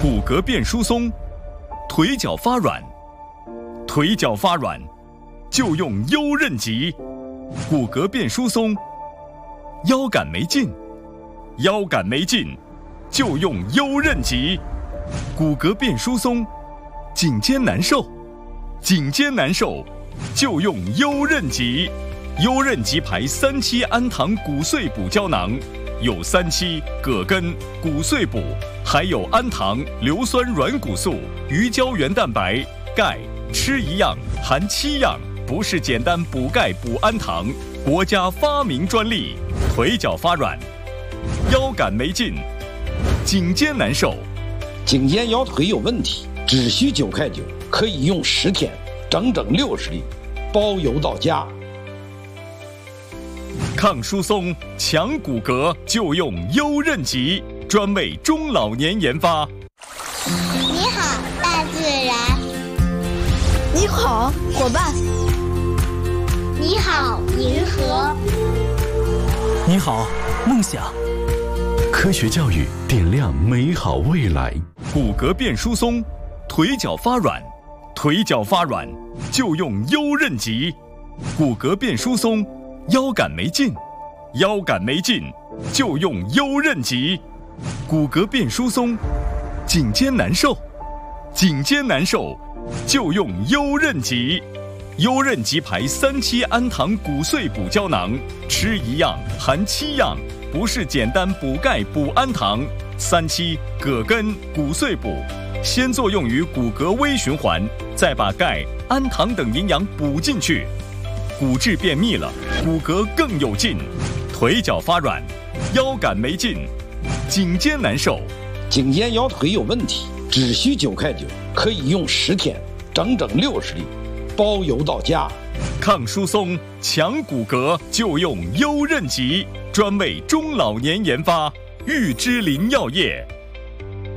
骨骼变疏松，腿脚发软，腿脚发软就用优韧极；骨骼变疏松，腰杆没劲，腰杆没劲就用优韧极；骨骼变疏松，颈肩难受，颈肩难受就用优韧极。优韧极牌3期氨糖骨碎补胶囊，有3期、葛根、骨碎补，还有氨糖、硫酸软骨素、鱼胶原蛋白、钙，吃一样含7样，不是简单补钙补氨糖，国家发明专利。腿脚发软，腰杆没劲，颈肩难受， 颈肩腰腿有问题，只需9块9，可以用10天，整整60粒，包邮到家。 抗疏松、强骨骼就用优韧极，专为中老年研发。 你好，大自然。 你好，伙伴。 你好，银河。 你好，梦想。 科学教育点亮美好未来。 骨骼变疏松，腿脚发软，腿脚发软就用优韧极；骨骼变疏松，腰杆没劲，腰杆没劲就用优韧极；骨骼变疏松，颈肩难受，颈肩难受就用优韧极。优韧极牌3期氨糖骨碎补胶囊，吃一样含7样，不是简单补钙补氨糖。3期、葛根、骨碎补，先作用于骨骼微循环，再把钙、氨糖等营养补进去，骨质变密了，骨骼更有劲。腿脚发软，腰杆没劲，颈肩难受， 颈肩腰腿有问题，只需9块9，可以用10天，整整60粒，包邮到家。 抗疏松、强骨骼就用优韧极，专为中老年研发。玉芝林药业。